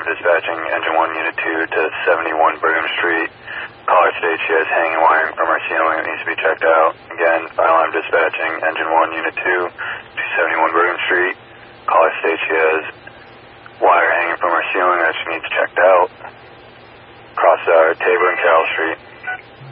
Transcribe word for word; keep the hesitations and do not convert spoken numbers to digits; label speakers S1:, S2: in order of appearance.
S1: alarm dispatching engine one, unit two to seventy-one Brigham Street. Caller states she has hanging wiring from her ceiling that needs to be checked out. Again, fire alarm dispatching engine one, unit two to seventy-one Brigham Street. Caller states she has wire hanging from her ceiling that she needs checked out. Across uh, Tabor and Carroll Street.